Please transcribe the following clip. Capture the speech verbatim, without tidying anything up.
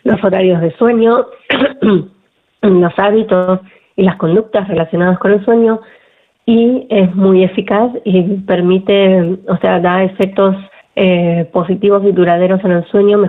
los horarios de sueño, los hábitos y las conductas relacionadas con el sueño, y es muy eficaz y permite, o sea, da efectos eh, positivos y duraderos en el sueño,